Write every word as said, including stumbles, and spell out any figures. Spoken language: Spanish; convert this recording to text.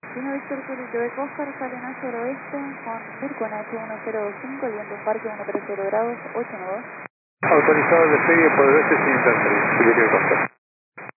Lima Víctor Culito de Cóscar, sale en suroeste con Mirko en H uno cero dos cinco, el viento en parque uno treinta grados, ocho nudos. Autorizado el despegue por el oeste sin interferir.